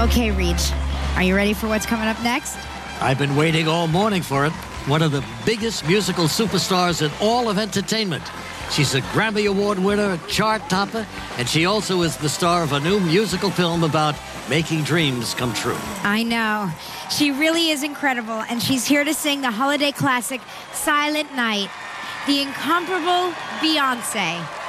Okay, Reach, are you ready for what's coming up next? I've been waiting all morning for it. One of the biggest musical superstars in all of entertainment. She's a Grammy Award winner, a chart topper, and she also is the star of a new musical film about making dreams come true. I know. She really is incredible, and she's here to sing the holiday classic, Silent Night. The incomparable Beyoncé.